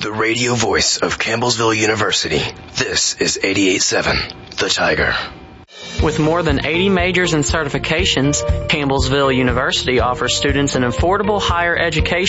The radio voice of Campbellsville University. This is 88.7 The Tiger. With more than 80 majors and certifications, Campbellsville University offers students an affordable higher education